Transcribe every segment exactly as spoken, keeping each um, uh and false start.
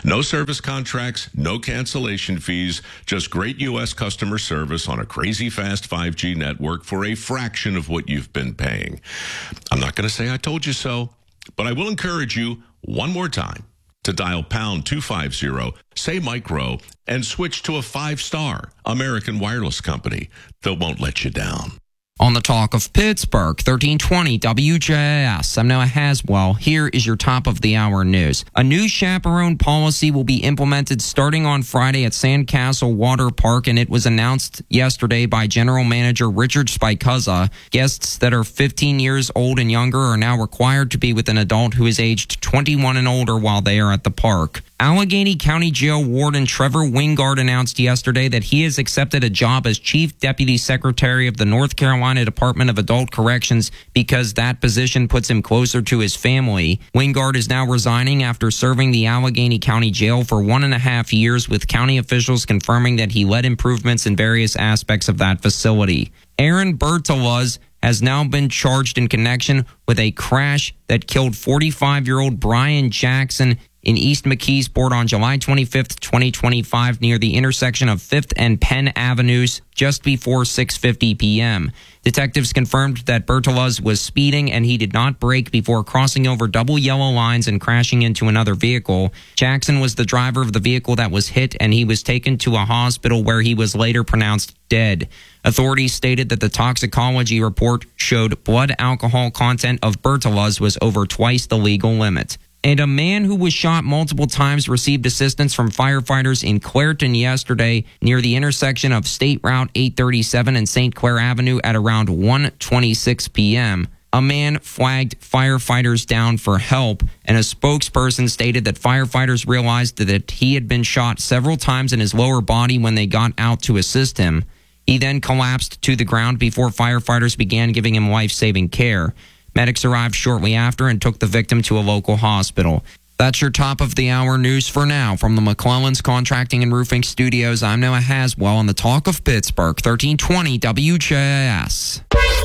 No service contracts, no cancellation fees, just great U S customer service on a crazy fast five G network for a fraction of what you've been paying. I'm not going to say I told you so, but I will encourage you one more time to dial pound two fifty, say micro, and switch to a five-star American Wireless company that won't let you down. On the Talk of Pittsburgh, thirteen twenty W J A S. I'm Noah Haswell. Here is your top of the hour news. A new chaperone policy will be implemented starting on Friday at Sandcastle Water Park, and it was announced yesterday by General Manager Richard Spicuzza. Guests that are fifteen years old and younger are now required to be with an adult who is aged twenty-one and older while they are at the park. Allegheny County Jail Warden Trevor Wingard announced yesterday that he has accepted a job as Chief Deputy Secretary of the North Carolina Department of Adult Corrections because that position puts him closer to his family. Wingard is now resigning after serving the Allegheny County Jail for one and a half years, with county officials confirming that he led improvements in various aspects of that facility. Aaron Bertoluz has now been charged in connection with a crash that killed forty-five-year-old Brian Jackson in East McKeesport on July twenty-fifth, twenty twenty-five, near the intersection of fifth and Penn Avenues, just before six fifty p.m. Detectives confirmed that Bertoluz was speeding and he did not brake before crossing over double yellow lines and crashing into another vehicle. Jackson was the driver of the vehicle that was hit, and he was taken to a hospital where he was later pronounced dead. Authorities stated that the toxicology report showed blood alcohol content of Bertoluz was over twice the legal limit. And a man who was shot multiple times received assistance from firefighters in Clairton yesterday near the intersection of State Route eight thirty-seven and Saint Clair Avenue at around one twenty-six p.m. A man flagged firefighters down for help, and a spokesperson stated that firefighters realized that he had been shot several times in his lower body when they got out to assist him. He then collapsed to the ground before firefighters began giving him life-saving care. Medics arrived shortly after and took the victim to a local hospital. That's your top of the hour news for now. From the McClellan's Contracting and Roofing Studios, I'm Noah Haswell on the Talk of Pittsburgh, thirteen twenty W J A S.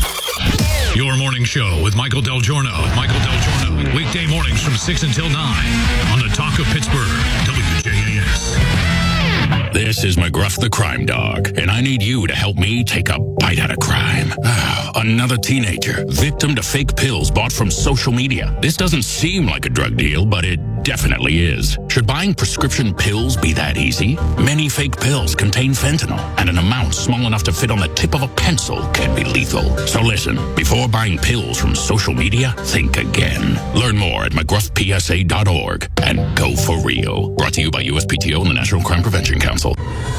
Your morning show with Michael Del Giorno. Michael Del Giorno. Weekday mornings from six until nine on the Talk of Pittsburgh, W J A S. This is McGruff the Crime Dog, and I need you to help me take a bite out of crime. Another teenager, victim to fake pills bought from social media. This doesn't seem like a drug deal, but it definitely is. Should buying prescription pills be that easy? Many fake pills contain fentanyl, and an amount small enough to fit on the tip of a pencil can be lethal. So listen, before buying pills from social media, think again. Learn more at McGruff P S A dot org and go for real. Brought to you by U S P T O and the National Crime Prevention Council.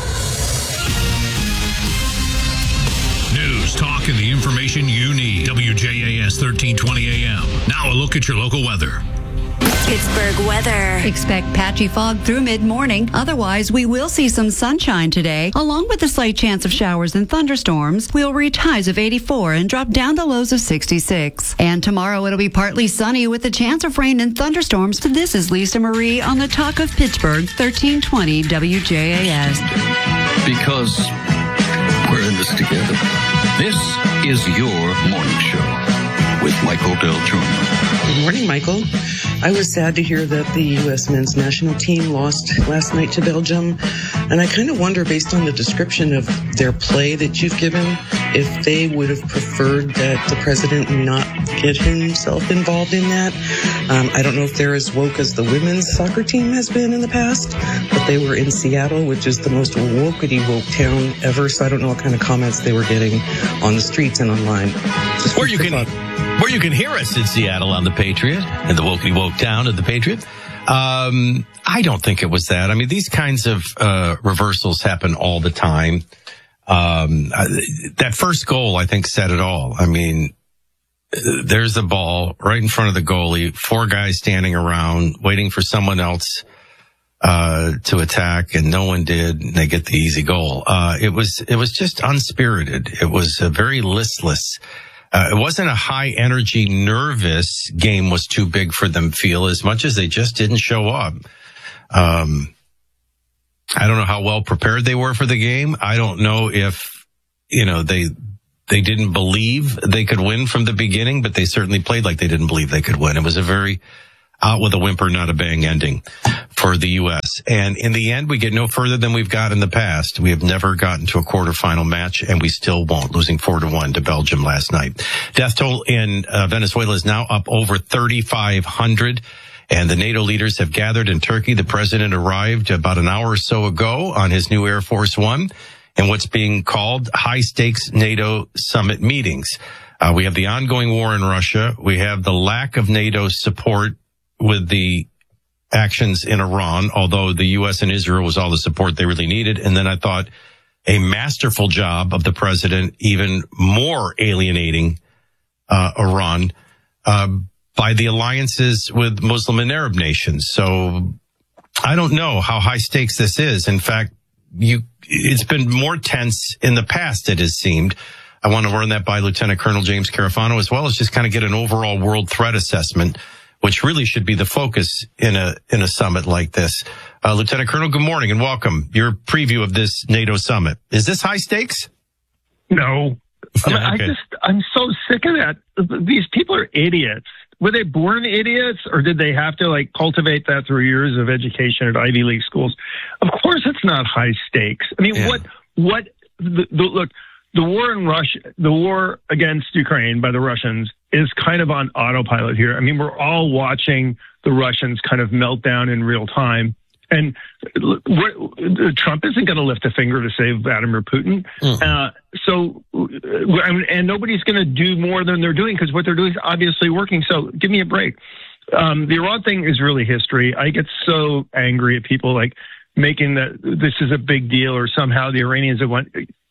News, talk, and the information you need. W J A S thirteen twenty A M. Now a look at your local weather. Pittsburgh weather. Expect patchy fog through mid-morning. Otherwise, we will see some sunshine today, along with a slight chance of showers and thunderstorms. We'll reach highs of eighty-four and drop down to lows of sixty-six. And tomorrow it'll be partly sunny with a chance of rain and thunderstorms. This is Lisa Marie on the Talk of Pittsburgh, thirteen twenty W J A S. Because we're in this together. This is your morning show with Michael Del Giorno. Good morning, Michael. I was sad to hear that the U S men's national team lost last night to Belgium, and I kind of wonder, based on the description of their play that you've given, if they would have preferred that the president not get himself involved in that. Um, I don't know if they're as woke as the women's soccer team has been in the past, but they were in Seattle, which is the most wokety woke town ever, so I don't know what kind of comments they were getting on the streets and online. Just Or you can... Thought. Or you can hear us in Seattle on the Patriot, in the wokey woke town of the Patriot. Um, I don't think it was that. I mean, these kinds of uh, reversals happen all the time. Um, that first goal, I think, said it all. I mean, there's the ball right in front of the goalie, four guys standing around waiting for someone else uh, to attack, and no one did, and they get the easy goal. Uh, it was, it was just unspirited. It was uh, very listless. Uh, it wasn't a high energy, nervous game was too big for them feel as much as they just didn't show up. Um, I don't know how well prepared they were for the game. I don't know if, you know, they, they didn't believe they could win from the beginning, but they certainly played like they didn't believe they could win. It was a very out with a whimper, not a bang ending. for the U S. And in the end, we get no further than we've got in the past. We have never gotten to a quarterfinal match, and we still won't, losing four to one to Belgium last night. Death toll in uh, Venezuela is now up over thirty-five hundred. And the NATO leaders have gathered in Turkey. The president arrived about an hour or so ago on his new Air Force One and what's being called high-stakes NATO summit meetings. Uh, we have the ongoing war in Russia. We have the lack of NATO support with the actions in Iran, although the U S and Israel was all the support they really needed. And then I thought a masterful job of the president, even more alienating uh, Iran, uh, by the alliances with Muslim and Arab nations. So I don't know how high stakes this is. In fact, you, it's been more tense in the past, it has seemed. I want to run that by Lieutenant Colonel James Carafano, as well as just kind of get an overall world threat assessment, which really should be the focus in a in a summit like this. Uh, Lieutenant Colonel, good morning and welcome. Your preview of this NATO summit. Is this high stakes? No. I, mean, Yeah, okay. I just, I'm so sick of that. These people are idiots. Were they born idiots, or did they have to like cultivate that through years of education at Ivy League schools? Of course, it's not high stakes. I mean, Yeah. what, what, the, the, look, the war in Russia, the war against Ukraine by the Russians is kind of on autopilot here. I mean, we're all watching the Russians kind of melt down in real time. And we're, Trump isn't going to lift a finger to save Vladimir Putin. Mm. Uh, so, and nobody's going to do more than they're doing because what they're doing is obviously working. So give me a break. Um, the Iran thing is really history. I get so angry at people like making that this is a big deal or somehow the Iranians have won.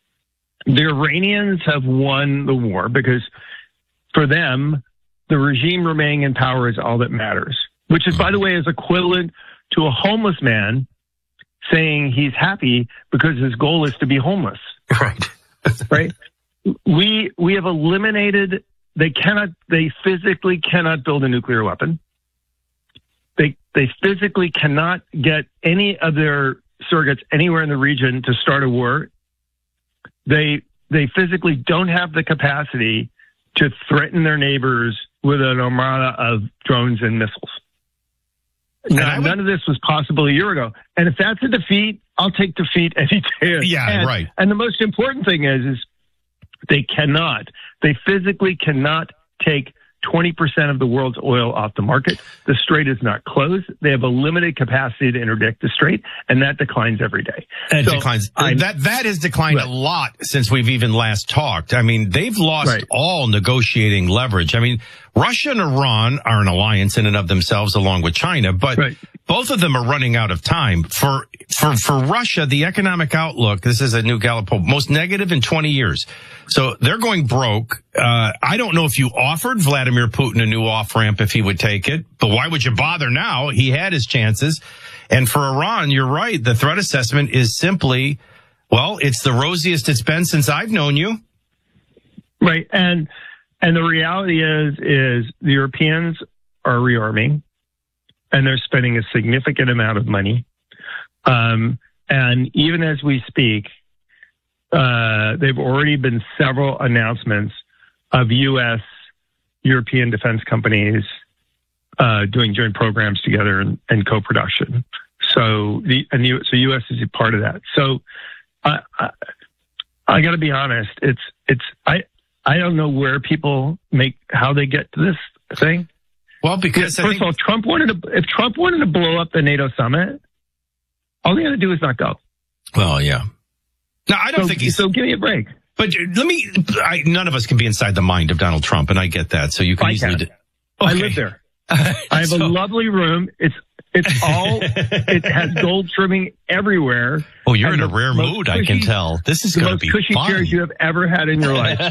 The Iranians have won the war because for them, the regime remaining in power is all that matters, which is, by the way, is equivalent to a homeless man saying he's happy because his goal is to be homeless. Right. Right. We, we have eliminated, they cannot, they physically cannot build a nuclear weapon. They, they physically cannot get any of their surrogates anywhere in the region to start a war. They, they physically don't have the capacity to threaten their neighbors with an armada of drones and missiles. Now, would, none of this was possible a year ago. And if that's a defeat, I'll take defeat any day. Yeah, and, right. And the most important thing is, is they cannot, they physically cannot take twenty percent of the world's oil off the market. The strait is not closed. They have a limited capacity to interdict the strait, and that declines every day. It so declines. I'm, that that has declined right. a lot since we've even last talked. I mean, they've lost right. all negotiating leverage. I mean, Russia and Iran are an alliance in and of themselves, along with China, but right. both of them are running out of time. For for for Russia, the economic outlook, this is a new Gallup poll, most negative in twenty years. So they're going broke. Uh, I don't know if you offered Vladimir Putin a new off-ramp if he would take it, but why would you bother now? He had his chances. And for Iran, you're right. The threat assessment is simply, well, it's the rosiest it's been since I've known you. Right. And, and the reality is, is the Europeans are rearming and they're spending a significant amount of money. Um, and even as we speak, uh, they've already been several announcements of U S European defense companies, uh, doing joint programs together and, and co-production. So the, and the, so U S is a part of that. So, I, I, I gotta be honest. It's, it's, I, I don't know where people make, how they get to this thing. Well, because first of all, Trump wanted to, if Trump wanted to blow up the NATO summit, all he had to do is not go. Well, yeah. No, I don't so, think he's. So give me a break. But let me, I, none of us can be inside the mind of Donald Trump, and I get that. So you can I easily. Can. Do, okay. I live there. I have so, a lovely room. It's, it's all, it has gold trimming everywhere. Oh, you're in a rare mood, cushy, I can tell. This is going to be the most cushy fun. chairs you have ever had in your life.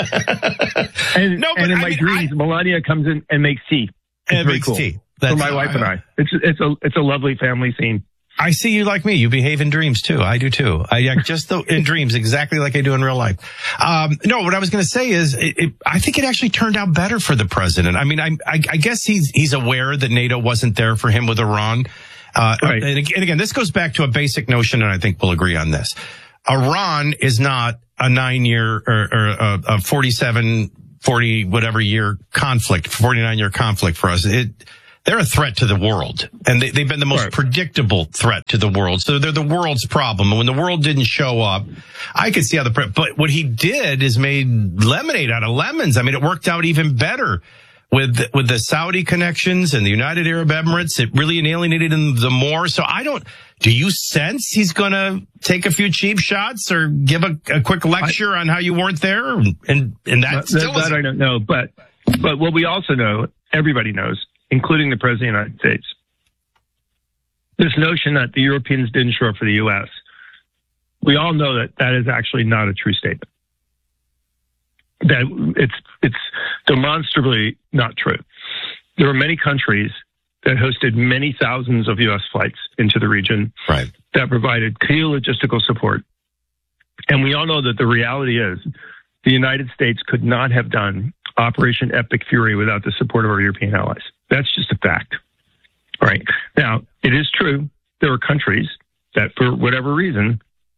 and, no, but and in I my mean, dreams, I, Melania comes in and makes tea. It's and makes cool. tea. That's for my wife I, and I. It's, it's a, it's a lovely family scene. I see you like me. You behave in dreams too. I do too. I act just the, in dreams exactly like I do in real life. Um, no, what I was going to say is, it, it, I think it actually turned out better for the president. I mean, I, I, I guess he's he's aware that NATO wasn't there for him with Iran. Uh, right. and, and again, this goes back to a basic notion, and I think we'll agree on this. Iran is not a nine-year or, or a, a forty-seven, forty whatever year conflict, forty-nine year conflict for us. It. they're a threat to the world, and they, they've been the most right. predictable threat to the world. So they're the world's problem. And when the world didn't show up, I could see how the, pre- but what he did is made lemonade out of lemons. I mean, it worked out even better with, with the Saudi connections and the United Arab Emirates. It really alienated him the more. So I don't, do you sense he's going to take a few cheap shots or give a, a quick lecture I, on how you weren't there? And, and, and that, that, still that I don't know. But, but what we also know, everybody knows, including the President of the United States, this notion that the Europeans didn't show up for the U S, we all know that that is actually not a true statement. That it's it's demonstrably not true. There are many countries that hosted many thousands of U S flights into the region right. that provided key logistical support. And we all know that the reality is the United States could not have done Operation Epic Fury without the support of our European allies. That's just a fact. All right. Now, it is true there are countries that, for whatever reason,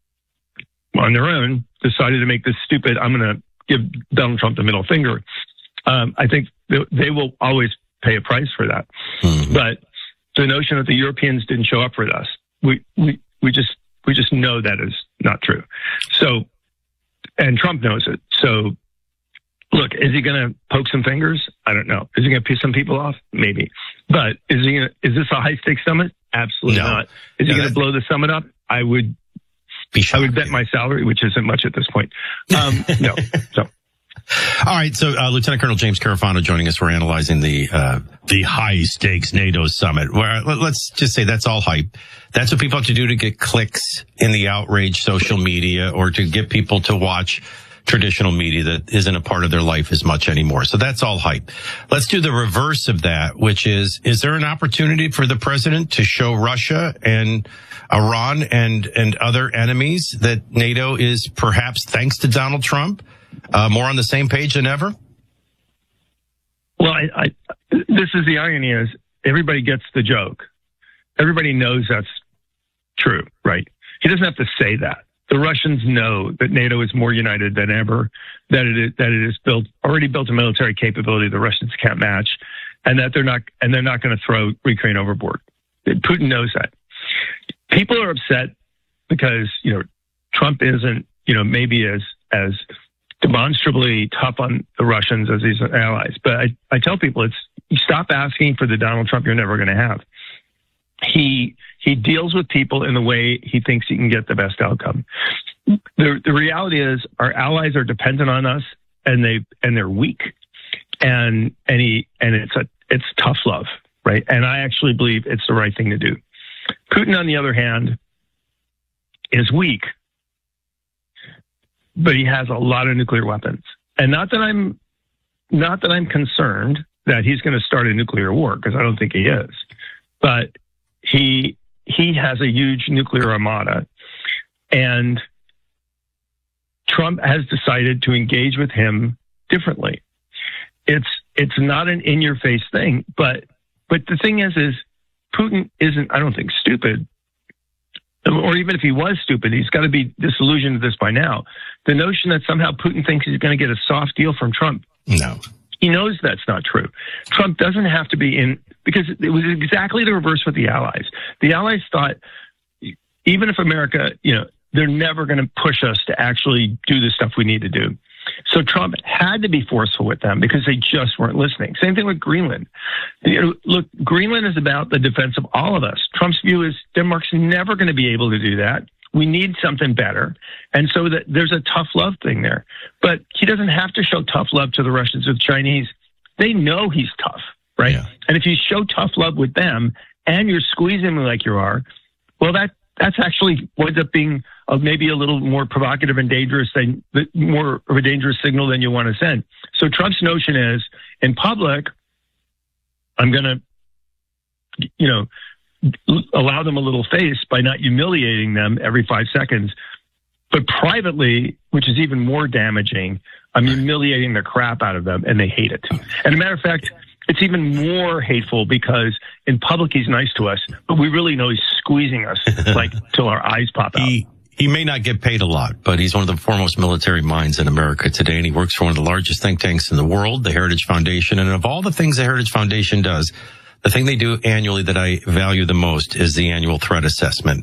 on their own, decided to make this stupid, I'm going to give Donald Trump the middle finger. Um, I think they will always pay a price for that. Mm-hmm. But the notion that the Europeans didn't show up for us, we, we, we just, we just know that is not true. So, and Trump knows it. So, look, is he going to poke some fingers? I don't know. Is he going to piss some people off? Maybe. But is he gonna, is this a high stakes summit? Absolutely no. not. Is no, he going to blow the summit up? I would be shocked. I would bet my salary, which isn't much at this point. Um, no. So. All right. So, uh, Lieutenant Colonel James Carafano joining us. We're analyzing the, uh, the high stakes NATO summit. Where, let's just say that's all hype. That's what people have to do to get clicks in the outrage social media or to get people to watch traditional media that isn't a part of their life as much anymore. So that's all hype. Let's do the reverse of that, which is, is there an opportunity for the president to show Russia and Iran and, and other enemies that NATO is perhaps, thanks to Donald Trump, uh, more on the same page than ever? Well, I, I, this is the irony is everybody gets the joke. Everybody knows that's true, right? He doesn't have to say that. The Russians know that NATO is more united than ever, that it is, that it is built, already built a military capability the Russians can't match, and that they're not, and they're not going to throw Ukraine overboard. Putin knows that. People are upset because, you know, Trump isn't, you know, maybe as, as demonstrably tough on the Russians as his allies. But I, I tell people it's, you stop asking for the Donald Trump you're never going to have. He he deals with people in the way he thinks he can get the best outcome. The the reality is our allies are dependent on us, and they and they're weak, and and he and it's a it's tough love, right? And I actually believe it's the right thing to do. Putin, on the other hand, is weak, but he has a lot of nuclear weapons, and not that I'm not that I'm concerned that he's going to start a nuclear war, because I don't think he is, but He he has a huge nuclear armada, and Trump has decided to engage with him differently. It's it's not an in-your-face thing, but but the thing is, is Putin isn't, I don't think, stupid, or even if he was stupid, he's got to be disillusioned with this by now. The notion that somehow Putin thinks he's going to get a soft deal from Trump, no. He knows that's not true. Trump doesn't have to be in, because it was exactly the reverse with the Allies. The Allies thought, even if America, you know, they're never going to push us to actually do the stuff we need to do. So Trump had to be forceful with them because they just weren't listening. Same thing with Greenland. You know, look, Greenland is about the defense of all of us. Trump's view is Denmark's never going to be able to do that. We need something better. And so that there's a tough love thing there. But he doesn't have to show tough love to the Russians or the Chinese. They know he's tough, right? Yeah. And if you show tough love with them and you're squeezing them like you are, well, that that's actually winds up being uh, maybe a little more provocative and dangerous than more of a dangerous signal than you want to send. So Trump's notion is, in public, I'm going to, you know, allow them a little face by not humiliating them every five seconds. But privately, which is even more damaging, I'm humiliating the crap out of them, and they hate it. And a matter of fact, it's even more hateful because in public he's nice to us, but we really know he's squeezing us like till our eyes pop out. He, he may not get paid a lot, but he's one of the foremost military minds in America today, and he works for one of the largest think tanks in the world, the Heritage Foundation. And of all the things the Heritage Foundation does, The thing they do annually that I value the most is the annual threat assessment.